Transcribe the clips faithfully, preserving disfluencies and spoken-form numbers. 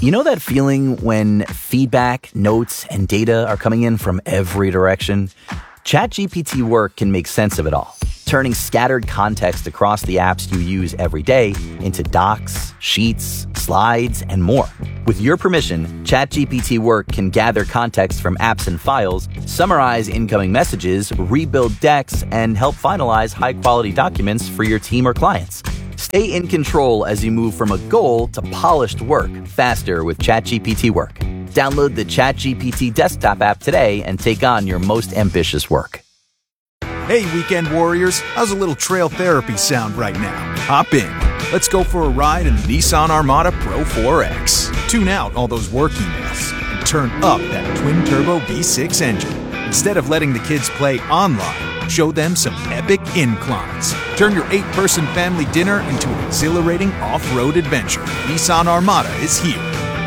You know that feeling when feedback, notes, and data are coming in from every direction? ChatGPT Work can make sense of it all, turning scattered context across the apps you use every day into docs, sheets, slides, and more. With your permission, ChatGPT Work can gather context from apps and files, summarize incoming messages, rebuild decks, and help finalize high-quality documents for your team or clients. Stay in control as you move from a goal to polished work faster with ChatGPT Work. Download the ChatGPT desktop app today and take on your most ambitious work. Hey, weekend warriors, how's a little trail therapy sound right now? Hop in. Let's go for a ride in the Nissan Armada Pro four X. Tune out all those work emails and turn up that twin-turbo V six engine. Instead of letting the kids play online, show them some epic inclines. Turn your eight-person family dinner into an exhilarating off-road adventure. Nissan Armada is here.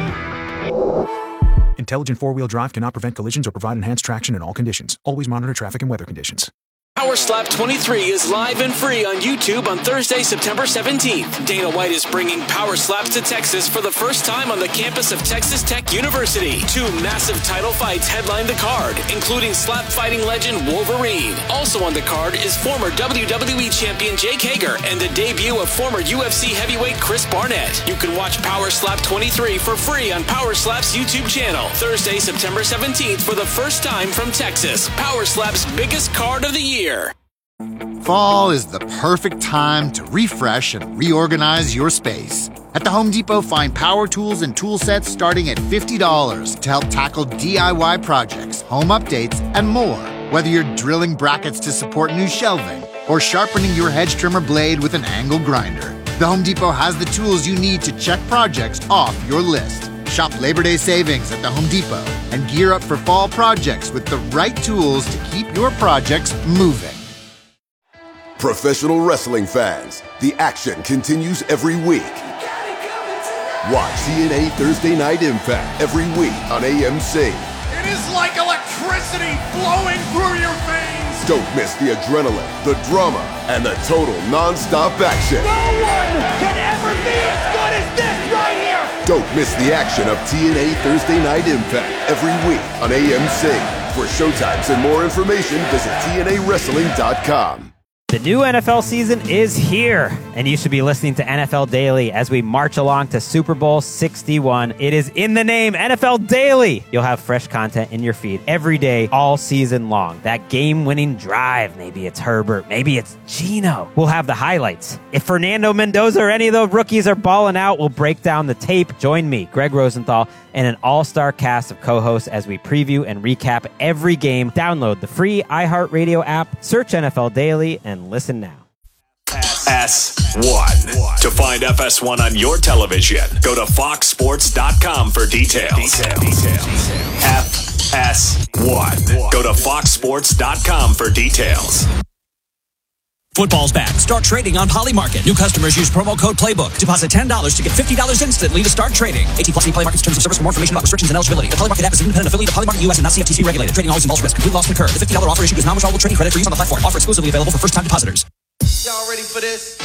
Intelligent four-wheel drive cannot prevent collisions or provide enhanced traction in all conditions. Always monitor traffic and weather conditions. Power Slap twenty-three is live and free on YouTube on Thursday, September seventeenth. Dana White is bringing Power Slaps to Texas for the first time on the campus of Texas Tech University. Two massive title fights headline the card, including slap fighting legend Wolverine. Also on the card is former W W E champion Jake Hager and the debut of former U F C heavyweight Chris Barnett. You can watch Power Slap twenty-three for free on Power Slap's YouTube channel. Thursday, September seventeenth for the first time from Texas. Power Slap's biggest card of the year. Fall is the perfect time to refresh and reorganize your space. At the Home Depot, find power tools and tool sets starting at fifty dollars to help tackle D I Y projects, home updates, and more. Whether you're drilling brackets to support new shelving or sharpening your hedge trimmer blade with an angle grinder, the Home Depot has the tools you need to check projects off your list. Shop Labor Day savings at the Home Depot and gear up for fall projects with the right tools to keep your projects moving. Professional wrestling fans, the action continues every week. Watch T N A Thursday Night Impact every week on A M C. It is like electricity flowing through your veins. Don't miss the adrenaline, the drama, and the total non-stop action. No one can ever be as good as this right here. Don't miss the action of T N A Thursday Night Impact every week on A M C. For showtimes and more information, visit T N A wrestling dot com. The new N F L season is here, and you should be listening to N F L Daily as we march along to Super Bowl sixty-one. It is in the name, N F L Daily. You'll have fresh content in your feed every day, all season long. That game-winning drive, maybe it's Herbert, maybe it's Geno. We'll have the highlights. If Fernando Mendoza or any of those rookies are balling out, we'll break down the tape. Join me, Greg Rosenthal, and an all-star cast of co-hosts as we preview and recap every game. Download the free iHeartRadio app, search N F L Daily, and listen now. S one. To find F S one on your television, go to fox sports dot com for details. F S one. Go to fox sports dot com for details. Football's back. Start trading on Polymarket. New customers use promo code PLAYBOOK. Deposit ten dollars to get fifty dollars instantly to start trading. eighteen plus Polymarket's terms of service. For more information about restrictions and eligibility. The Polymarket app is an independent affiliate of Polymarket U S and not C F T C regulated. Trading always involves risk. Complete loss can occur. The fifty dollars offer issued is non-withdrawable trading credit for use on the platform. Offer exclusively available for first-time depositors. Y'all ready for this?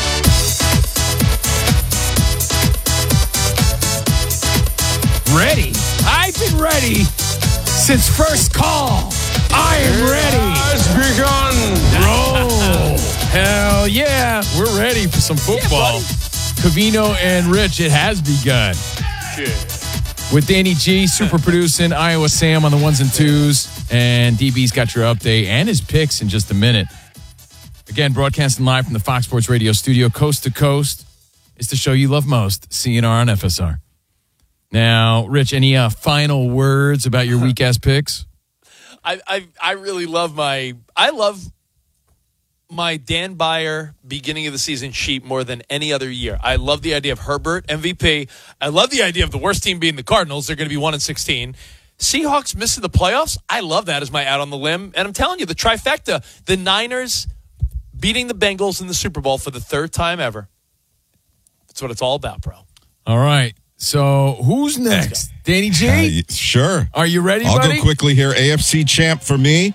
Ready? I've been ready since first call. I am ready. Has begun. Roll. Hell yeah. We're ready for some football. Yeah, Covino and Rich, it has begun. Shit. With Danny G, super producing, Iowa Sam on the ones and twos, and D B's got your update and his picks in just a minute. Again, broadcasting live from the Fox Sports Radio studio, coast to coast. It's the show you love most, C N R on F S R. Now, Rich, any uh, final words about your weak-ass picks? I, I I really love my I love my Dan Byer beginning of the season sheet more than any other year. I love the idea of Herbert M V P. I love the idea of the worst team being the Cardinals. They're going to be one and sixteen. Seahawks missing the playoffs. I love that as my out on the limb. And I'm telling you, the trifecta, the Niners beating the Bengals in the Super Bowl for the third time ever. That's what it's all about, bro. All right. So who's next? Danny G? Uh, sure. Are you ready, I'll buddy? go quickly here. A F C champ for me.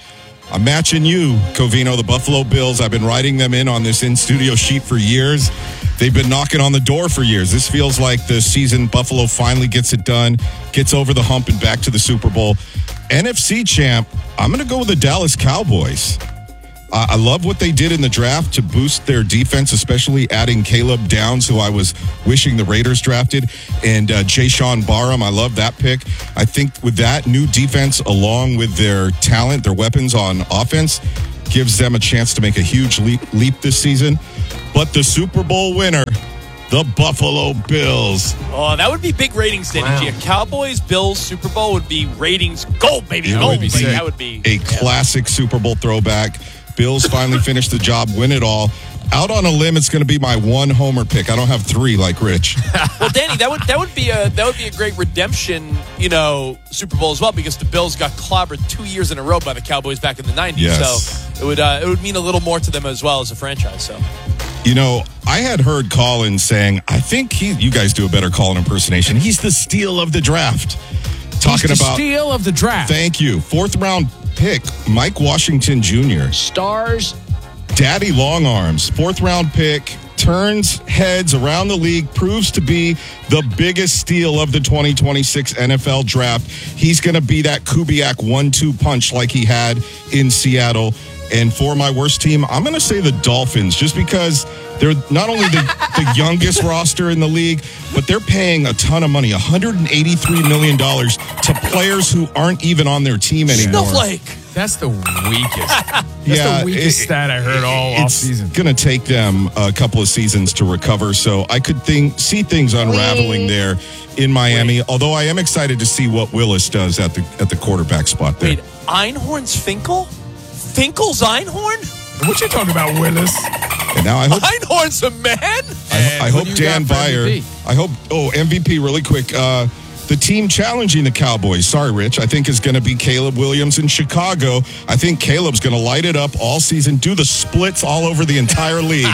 I'm matching you, Covino, the Buffalo Bills. I've been writing them in on this in-studio sheet for years. They've been knocking on the door for years. This feels like the season Buffalo finally gets it done, gets over the hump and back to the Super Bowl. N F C champ, I'm going to go with the Dallas Cowboys. Uh, I love what they did in the draft to boost their defense, especially adding Caleb Downs, who I was wishing the Raiders drafted, and uh, Jayshon Barham. I love that pick. I think with that new defense, along with their talent, their weapons on offense, gives them a chance to make a huge leap, leap this season. But the Super Bowl winner, the Buffalo Bills. Oh, that would be big ratings, Danny Wow. G. A Cowboys Bills Super Bowl would be ratings gold, baby. Yeah, Gold, would be baby. sick. That would be a classic Super Bowl throwback. Bills finally finished the job, win it all. Out on a limb, it's going to be my one homer pick. I don't have three like Rich. Well, Danny, that would that would be a that would be a great redemption, you know, Super Bowl as well, because the Bills got clobbered two years in a row by the Cowboys back in the nineties. Yes. So it would uh, it would mean a little more to them as well as a franchise. So. You know, I had heard Colin saying, I think he, you guys do a better Colin impersonation. He's the steal of the draft. Talking He's the about steal of the draft. Thank you. Fourth round pick, Mike Washington Junior Stars. Daddy Long Arms, fourth round pick, turns heads around the league, proves to be the biggest steal of the twenty twenty-six N F L draft. He's going to be that Kubiak one two punch like he had in Seattle. And for my worst team, I'm going to say the Dolphins, just because they're not only the, the youngest roster in the league, but they're paying a ton of money, one hundred eighty-three million dollars to players who aren't even on their team anymore. Snowflake. That's the weakest. That's Yeah, the weakest it- stat I heard all off It's season. going to take them a couple of seasons to recover, so I could think, see things unraveling there in Miami, although I am excited to see what Willis does at the at the quarterback spot there. Wait, Einhorn's Finkel? Finkel's Einhorn? What you talking about, Willis? And now I hope Einhorn's a man? I, I who hope do you Dan got for Beyer. M V P? I hope. Oh, M V P, really quick. Uh, the team challenging the Cowboys. Sorry, Rich. I think is going to be Caleb Williams in Chicago. I think Caleb's going to light it up all season. Do the splits all over the entire league.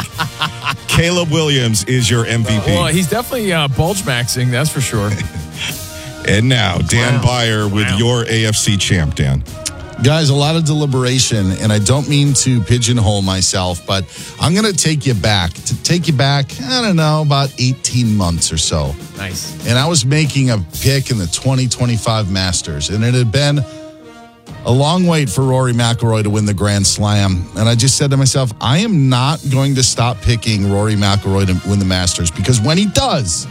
Caleb Williams is your M V P. Well, he's definitely uh, bulge maxing, that's for sure. And now Dan Wow. Beyer with Wow. your A F C champ, Dan. Guys, a lot of deliberation, and I don't mean to pigeonhole myself, but I'm going to take you back. To take you back, I don't know, about eighteen months or so. Nice. And I was making a pick in the twenty twenty-five Masters, and it had been a long wait for Rory McIlroy to win the Grand Slam. And I just said to myself, I am not going to stop picking Rory McIlroy to win the Masters, because when he does,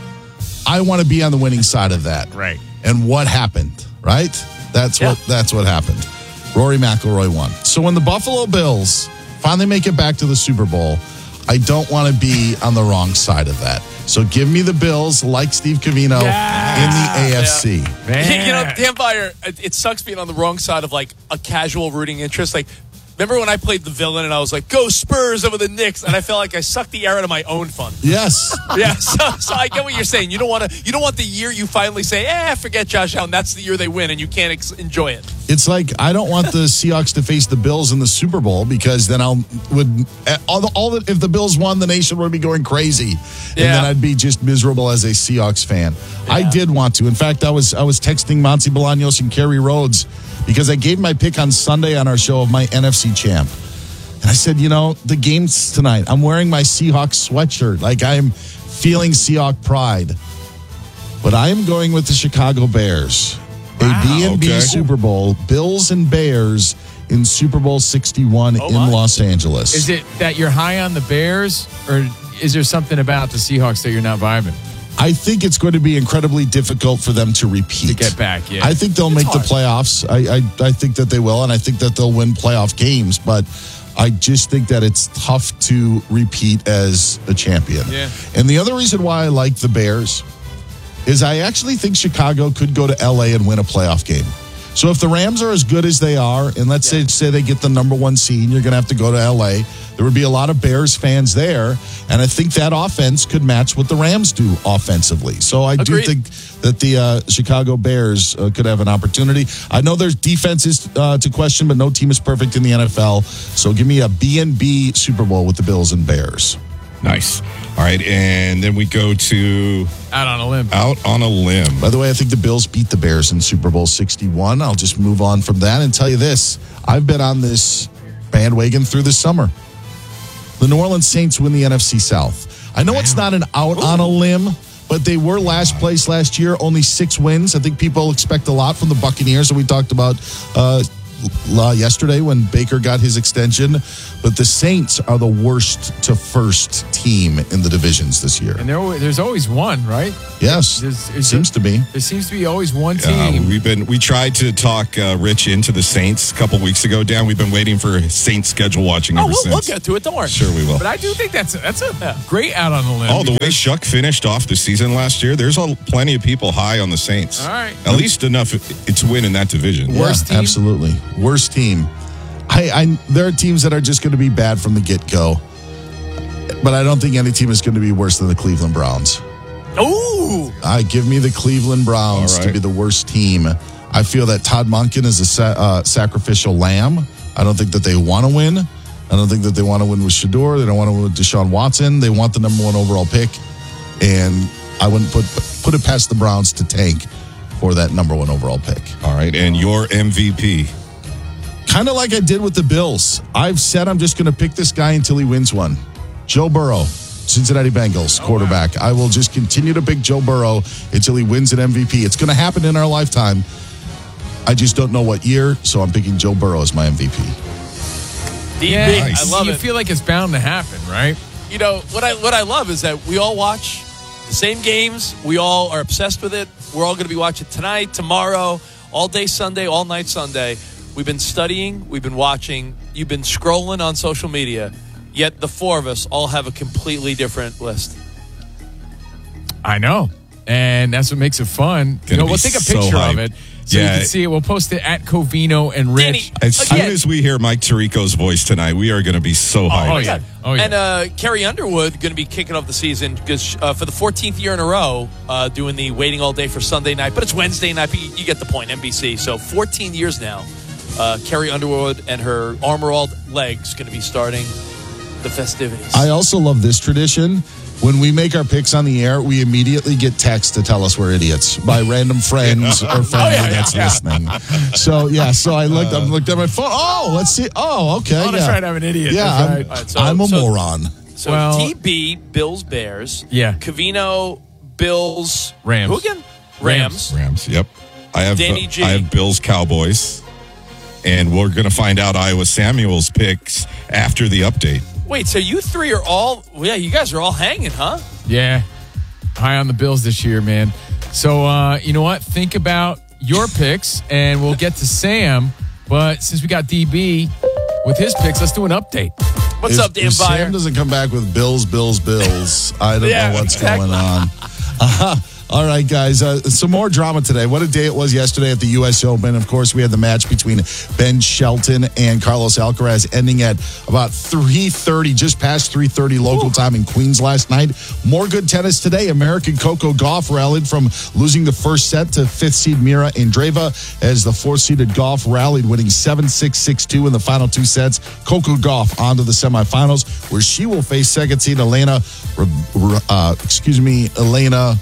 I want to be on the winning side of that. Right. And what happened, right? That's Yeah. what that's what happened. Rory McIlroy won. So when the Buffalo Bills finally make it back to the Super Bowl, I don't want to be on the wrong side of that. So give me the Bills, like Steve Covino, Yeah. in the A F C. Man. You know, Dan Beyer, it, it sucks being on the wrong side of like a casual rooting interest. Like, remember when I played the villain and I was like, "Go Spurs over the Knicks," and I felt like I sucked the air out of my own fun. Yes. Yeah, so, so I get what you're saying. You don't want to. You don't want the year you finally say, "Eh, forget Josh Allen." That's the year they win, and you can't ex- enjoy it. It's like I don't want the Seahawks to face the Bills in the Super Bowl, because then I'll would all the, all the, if the Bills won, the nation would be going crazy, and Yeah. then I'd be just miserable as a Seahawks fan. I did want to. In fact, I was I was texting Monty Bolaños and Kerry Rhodes, because I gave my pick on Sunday on our show of my N F C champ. And I said, you know, the game's tonight. I'm wearing my Seahawks sweatshirt. Like, I'm feeling Seahawk pride. But I am going with the Chicago Bears. Wow, A B and B okay. Super Bowl. Bills and Bears in Super Bowl sixty-one Oh, in my. Los Angeles. Is it that you're high on the Bears, or is there something about the Seahawks that you're not vibing? I think it's going to be incredibly difficult for them to repeat. To get back, yeah. I think they'll It's make hard. the playoffs. I, I I think that they will, and I think that they'll win playoff games. But I just think that it's tough to repeat as a champion. Yeah. And the other reason why I like the Bears is I actually think Chicago could go to L A and win a playoff game. So if the Rams are as good as they are, and let's say, say they get the number one seed, you're going to have to go to L A. There would be a lot of Bears fans there, and I think that offense could match what the Rams do offensively. So I do Agreed. think that the uh, Chicago Bears uh, could have an opportunity. I know there's defenses uh, to question, but no team is perfect in the N F L. So give me a B and B Super Bowl with the Bills and Bears. Nice. All right, and then we go to Out on a limb. Out on a limb. By the way, I think the Bills beat the Bears in Super Bowl sixty-one. I'll just move on from that and tell you this. I've been on this bandwagon through the summer. The New Orleans Saints win the N F C South. I know wow. it's not an out Ooh. on a limb, but they were last place last year, only six wins. I think people expect a lot from the Buccaneers that we talked about uh, yesterday when Baker got his extension. But the Saints are the worst to first team in the divisions this year. And there, there's always one, right? Yes, there's, it seems to be. There seems to be always one team. Uh, we've been we tried to talk uh, Rich into the Saints a couple weeks ago. Dan, we've been waiting for Saints schedule watching oh, ever we'll, since. We'll get to it. Don't worry. Sure, we will. But I do think that's a, that's a yeah. great out on the limb. Oh, the way Shuck finished off the season last year, there's a, plenty of people high on the Saints. All right, at least enough to win in that division. Yeah, Worst team? Absolutely, worst team. I, I, there are teams that are just going to be bad from the get-go. But I don't think any team is going to be worse than the Cleveland Browns. Ooh! I give me the Cleveland Browns right. to be the worst team. I feel that Todd Monken is a sa- uh, sacrificial lamb. I don't think that they want to win. I don't think that they want to win with Shador. They don't want to win with Deshaun Watson. They want the number one overall pick. And I wouldn't put put it past the Browns to tank for that number one overall pick. All right, and your M V P? Kind of like I did with the Bills. I've said I'm just going to pick this guy until he wins one. Joe Burrow, Cincinnati Bengals quarterback. Oh, wow. I will just continue to pick Joe Burrow until he wins an M V P. It's going to happen in our lifetime. I just don't know what year, so I'm picking Joe Burrow as my M V P. D B, yeah, nice. I love you it. You feel like it's bound to happen, right? You know, what I what I love is that we all watch the same games. We all are obsessed with it. We're all going to be watching tonight, tomorrow, all day Sunday, all night Sunday. We've been studying. We've been watching. You've been scrolling on social media. Yet the four of us all have a completely different list. I know. And that's what makes it fun. You know, we'll take a so picture hyped. of it so yeah. you can see it. We'll post it at Covino and Rich. Danny, as soon again. as we hear Mike Tirico's voice tonight, we are going to be so hyped. Oh, yeah. Oh, yeah. And uh, Carrie Underwood going to be kicking off the season because uh, for the fourteenth year in a row, uh, doing the waiting all day for Sunday night. But it's Wednesday night. But you, you get the point, N B C. So fourteen years now. Uh, Carrie Underwood and her armor-all legs going to be starting the festivities. I also love this tradition. When we make our picks on the air, we immediately get text to tell us we're idiots by random friends or family oh, yeah, that's yeah. listening. So, yeah, so I looked, I looked at my phone. Oh, let's see. Oh, okay. Oh, that's yeah. right. I'm an idiot. Yeah, That's I'm, right. All right, so- I'm a so- moron. So Well- T B, Bills, Bears. Yeah. Covino, Bills, Rams. Who again? Rams. Rams. Rams, yep. I have Danny uh, G. I have Bills, Cowboys. And we're going to find out Iowa Samuel's picks after the update. Wait, so you three are all, well, yeah, you guys are all hanging, huh? Yeah. High on the Bills this year, man. So, uh, you know what? Think about your picks, and we'll get to Sam. But since we got D B with his picks, let's do an update. What's if, up, Dan if Byer? Sam doesn't come back with Bills, Bills, Bills, I don't Yeah, know what's exactly. going on. Uh, all right, guys. Uh, some more drama today. What a day it was yesterday at the U S Open. Of course, we had the match between Ben Shelton and Carlos Alcaraz ending at about three thirty, just past three thirty local Ooh. time in Queens last night. More good tennis today. American Coco Gauff rallied from losing the first set to fifth seed Mira Andreeva as the fourth-seeded Gauff rallied, winning seven six, six two in the final two sets. Coco Gauff on to the semifinals, where she will face second seed Elena, uh, excuse me, Elena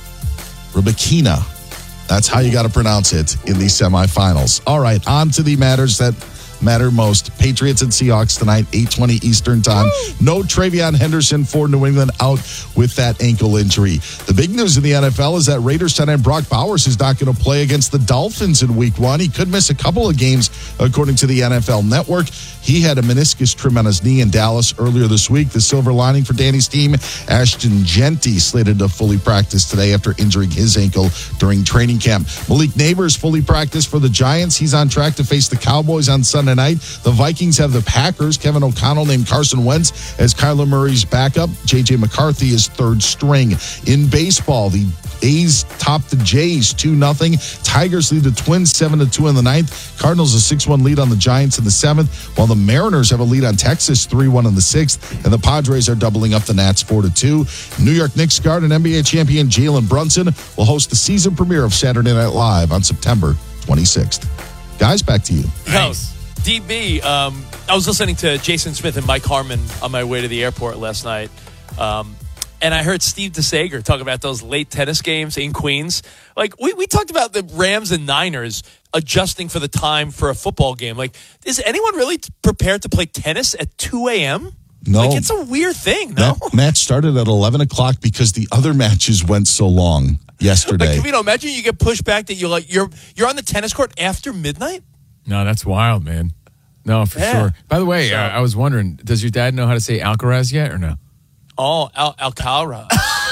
Rybakina. That's how you got to pronounce it in these semifinals. All right, on to the matters that matter most. Patriots and Seahawks tonight, eight twenty Eastern time. Woo! No Travion Henderson for New England, out with that ankle injury. The big news in the N F L is that Raiders tight end Brock Bowers is not going to play against the Dolphins in week one. He could miss a couple of games, according to the N F L Network. He had a meniscus trim on his knee in Dallas earlier this week. The silver lining for Danny's team, Ashton Genty slated to fully practice today after injuring his ankle during training camp. Malik Neighbors fully practiced for the Giants. He's on track to face the Cowboys on Sunday night. The Vikings have the Packers. Kevin O'Connell named Carson Wentz as Kyler Murray's backup. J J McCarthy is third string. In baseball, the A's top the Jays two nothing. Tigers lead the Twins seven to two in the ninth. Cardinals a six one lead on the Giants in the seventh, while the Mariners have a lead on Texas three one in the sixth, and the Padres are doubling up the Nats four to two. New York Knicks guard and N B A champion Jalen Brunson will host the season premiere of Saturday Night Live on September twenty-sixth. Guys, back to you. Nice. D B, um, I was listening to Jason Smith and Mike Harmon on my way to the airport last night. Um, and I heard Steve DeSager talk about those late tennis games in Queens. Like, we, we talked about the Rams and Niners adjusting for the time for a football game. Like, is anyone really t- prepared to play tennis at two a.m.? No. Like, it's a weird thing, no? That match started at eleven o'clock because the other matches went so long yesterday. Like, you know, imagine you get pushed back that you're like, you're, you're on the tennis court after midnight? No, that's wild, man. No, for Yeah. sure. By the way, So- uh, I was wondering, does your dad know how to say Alcaraz yet or no? Oh, Al- Alcara.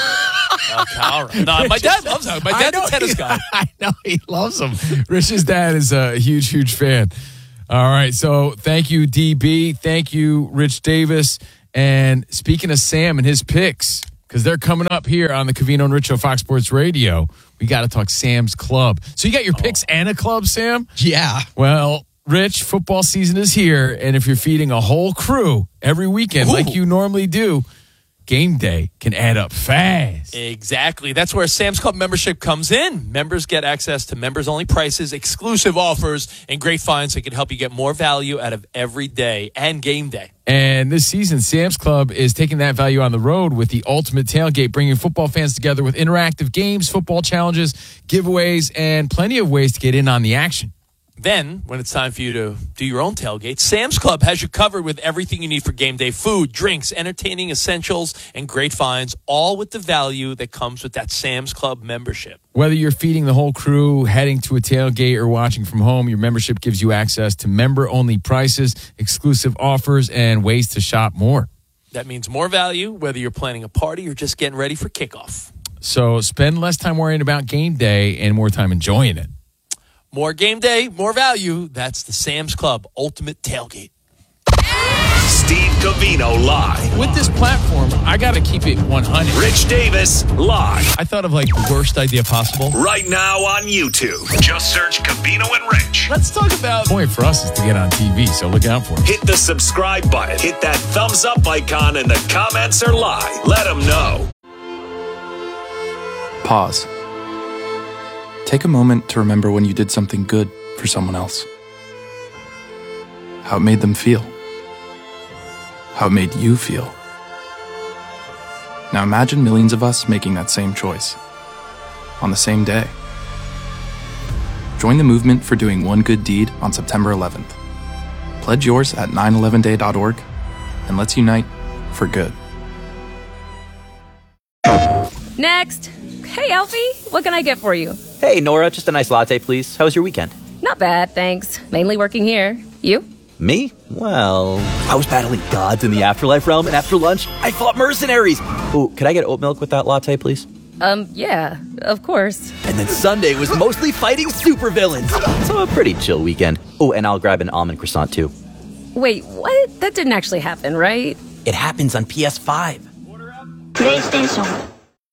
Alcara. No, my dad loves him. My dad's a tennis he, guy. I know he loves him. Rich's dad is a huge, huge fan. All right, so thank you, D B. Thank you, Rich Davis. And speaking of Sam and his picks, because they're coming up here on the Covino and Rich Show, Fox Sports Radio, we got to talk Sam's Club. So you got your picks and a club, Sam? Yeah. Well, Rich, football season is here, and if you're feeding a whole crew every weekend Ooh. like you normally do, game day can add up fast. Exactly. That's where Sam's Club membership comes in. Members get access to members-only prices, exclusive offers, and great finds that can help you get more value out of every day and game day. And this season, Sam's Club is taking that value on the road with the Ultimate Tailgate, bringing football fans together with interactive games, football challenges, giveaways, and plenty of ways to get in on the action. Then, when it's time for you to do your own tailgate, Sam's Club has you covered with everything you need for game day: food, drinks, entertaining essentials, and great finds, all with the value that comes with that Sam's Club membership. Whether you're feeding the whole crew, heading to a tailgate, or watching from home, your membership gives you access to member-only prices, exclusive offers, and ways to shop more. That means more value, whether you're planning a party or just getting ready for kickoff. So spend less time worrying about game day and more time enjoying it. More game day, more value. That's the Sam's Club Ultimate Tailgate. Steve Covino live. With this platform, I got to keep it one hundred. Rich Davis live. I thought of like the worst idea possible. Right now on YouTube. Just search Covino and Rich. Let's talk about... The point for us is to get on T V, so look out for it. Hit the subscribe button. Hit that thumbs up icon, and the comments are live. Let them know. Pause. Take a moment to remember when you did something good for someone else. How it made them feel. How it made you feel. Now imagine millions of us making that same choice. On the same day. Join the movement for doing one good deed on September eleventh. Pledge yours at nine eleven day dot org and let's unite for good. Next. Hey, Alfie, what can I get for you? Hey, Nora, just a nice latte, please. How was your weekend? Not bad, thanks. Mainly working here. You? Me? Well, I was battling gods in the afterlife realm, and after lunch, I fought mercenaries. Ooh, could I get oat milk with that latte, please? Um, yeah, of course. And then Sunday was mostly fighting supervillains. So a pretty chill weekend. Oh, and I'll grab an almond croissant, too. Wait, what? That didn't actually happen, right? It happens on P S five. PlayStation.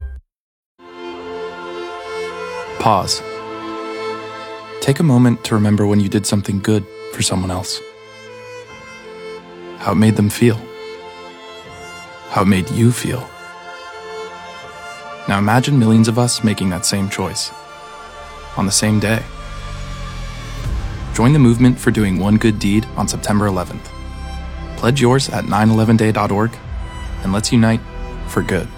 Pause. Take a moment to remember when you did something good for someone else. How it made them feel. How it made you feel. Now imagine millions of us making that same choice. On the same day. Join the movement for doing one good deed on September eleventh. Pledge yours at nine eleven day dot org and let's unite for good.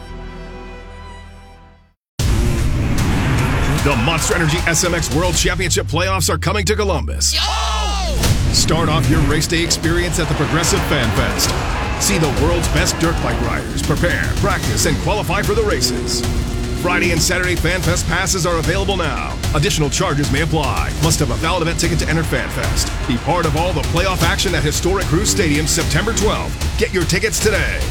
The Monster Energy S M X World Championship playoffs are coming to Columbus. Yo! Start off your race day experience at the Progressive Fan Fest. See the world's best dirt bike riders prepare, practice, and qualify for the races. Friday and Saturday Fan Fest passes are available now. Additional charges may apply. Must have a valid event ticket to enter Fan Fest. Be part of all the playoff action at historic Cruise Stadium September twelfth. Get your tickets today.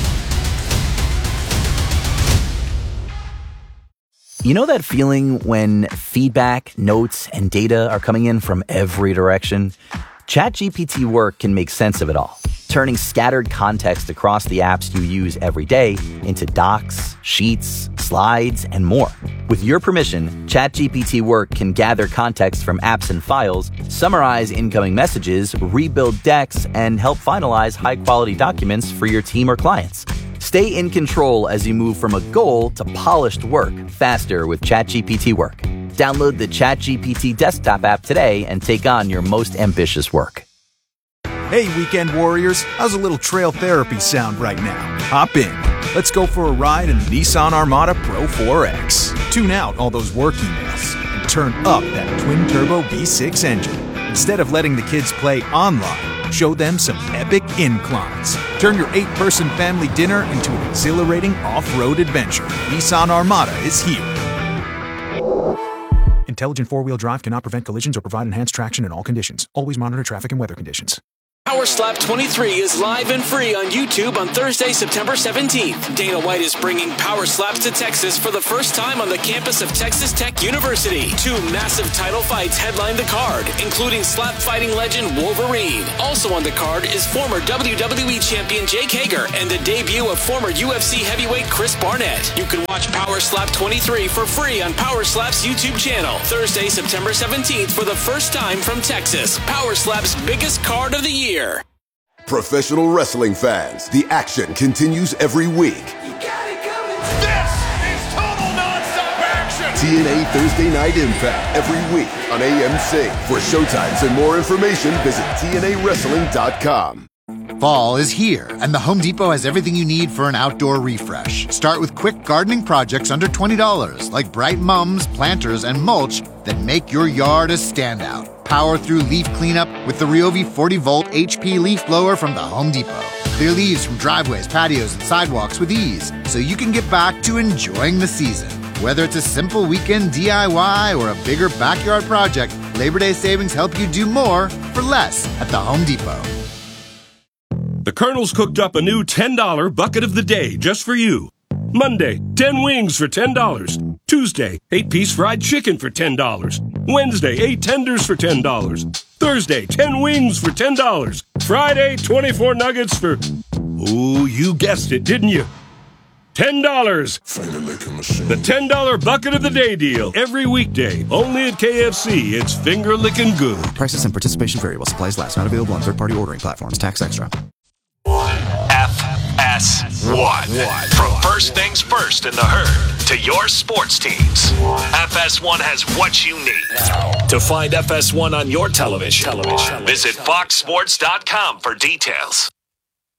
You know that feeling when feedback, notes, and data are coming in from every direction? ChatGPT Work can make sense of it all, turning scattered context across the apps you use every day into docs, sheets, slides, and more. With your permission, ChatGPT Work can gather context from apps and files, summarize incoming messages, rebuild decks, and help finalize high-quality documents for your team or clients. Stay in control as you move from a goal to polished work faster with ChatGPT Work. Download the ChatGPT desktop app today and take on your most ambitious work. Hey, weekend warriors, how's a little trail therapy sound right now? Hop in. Let's go for a ride in the Nissan Armada Pro four X. Tune out all those work emails and turn up that twin-turbo V six engine. Instead of letting the kids play online, show them some epic inclines. Turn your eight-person family dinner into an exhilarating off-road adventure. Nissan Armada is here. Intelligent four-wheel drive cannot prevent collisions or provide enhanced traction in all conditions. Always monitor traffic and weather conditions. Power Slap twenty-three is live and free on YouTube on Thursday, September seventeenth. Dana White is bringing Power Slaps to Texas for the first time on the campus of Texas Tech University. Two massive title fights headline the card, including slap fighting legend Wolverine. Also on the card is former W W E champion Jake Hager and the debut of former U F C heavyweight Chris Barnett. You can watch Power Slap twenty-three for free on Power Slap's YouTube channel. Thursday, September seventeenth for the first time from Texas. Power Slap's biggest card of the year. Professional wrestling fans, the action continues every week. You got it coming. This is total nonstop action. T N A Thursday Night Impact every week on A M C. For showtimes and more information, visit T N A wrestling dot com. Fall is here, and the Home Depot has everything you need for an outdoor refresh. Start with quick gardening projects under twenty dollars, like bright mums, planters, and mulch that make your yard a standout. Power through leaf cleanup with the Ryobi forty volt H P leaf blower from the Home Depot. Clear leaves from driveways, patios, and sidewalks with ease, so you can get back to enjoying the season. Whether it's a simple weekend D I Y or a bigger backyard project, Labor Day savings help you do more for less at the Home Depot. The Colonel's cooked up a new ten dollar bucket of the day just for you. Monday, ten wings for ten dollars. Tuesday, eight piece fried chicken for ten dollars. Wednesday, eight tenders for ten dollars. Thursday, ten wings for ten dollars. Friday, twenty-four nuggets for... Oh, you guessed it, didn't you? ten dollars. The ten dollar bucket of the day deal. Every weekday, only at K F C. It's finger-licking good. Prices and participation vary while supplies last. Not available on third-party ordering platforms. Tax extra. F S one. From first things first in the herd to your sports teams, F S one has what you need. To find F S one on your television, television. Visit fox sports dot com for details.